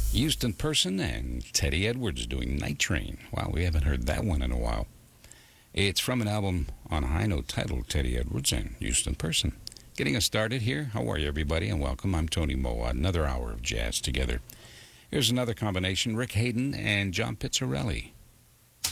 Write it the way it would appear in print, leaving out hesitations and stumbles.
Houston Person and Teddy Edwards doing Night Train. Wow, we haven't heard that one in a while. It's from an album on a high note titled Teddy Edwards and Houston Person. Getting us started here. How are you, everybody, and welcome. I'm Tony Moa. Another hour of jazz together. Here's another combination, Rick Hayden and John Pizzarelli.